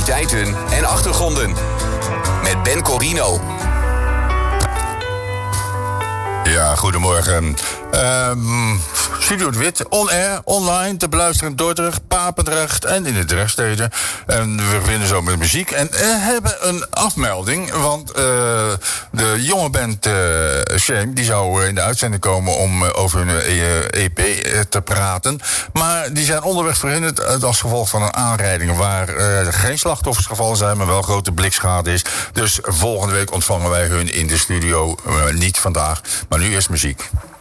actualiteiten en achtergronden. Met Ben Corino. Ja, goedemorgen. Studio het Wit, on-air, online, te beluisteren in Dordrecht, Papendrecht en in de Drechtsteden. En we beginnen zo met muziek. En hebben een afmelding, want de jonge band Shame, die zou in de uitzending komen om over hun EP te praten. Maar die zijn onderweg verhinderd als gevolg van een aanrijding waar geen slachtoffers gevallen zijn, maar wel grote blikschade is. Dus volgende week ontvangen wij hun in de studio. Niet vandaag, maar nu eerst muziek.